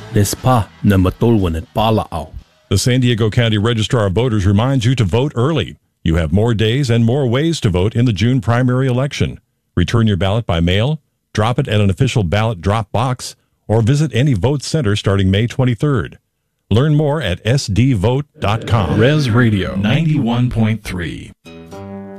Despa na matulwan at palaaw. The San Diego County Registrar of Voters reminds you to vote early. You have more days and more ways to vote in the June primary election. Return your ballot by mail, drop it at an official ballot drop box, or visit any vote center starting May 23rd. Learn more at sdvote.com. Res Radio 91.3.